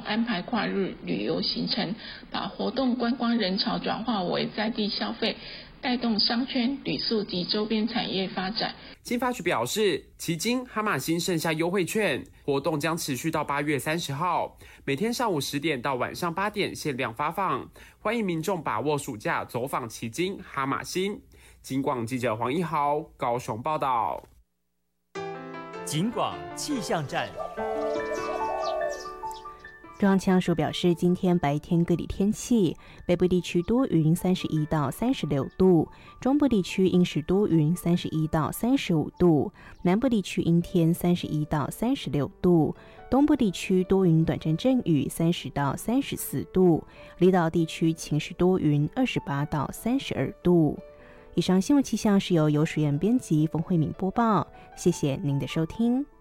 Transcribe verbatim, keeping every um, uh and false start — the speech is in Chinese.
安排跨日旅游行程，把活动观光人潮转化为在地消费，带动商圈、旅宿及周边产业发展。 经发局表示，旗津、哈马星盛夏优惠券活动将持续到八月三十号，每天上午十点到晚上八点限量发放，欢迎民众把握暑假走访旗津、哈马星。警广记者黄一豪高雄报道。 警广气象站。 中央气象署表示，今天白天各地天气，北部地区多云，三十一到三十六度；中部地区阴时多云，三十一到三十五度；南部地区阴天，三十一到三十六度；东部地区多云短暂阵雨，三十到三十四度；离岛地区晴时多云，二十八到三十二度。以上新闻气象是由游水燕编辑冯慧敏播报，谢谢您的收听。